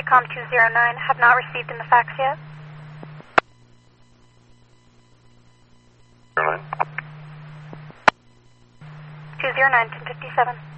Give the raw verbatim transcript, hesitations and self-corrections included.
Flightcom two zero nine, have not received in the fax yet. zero nine. two zero nine, ten fifty-seven.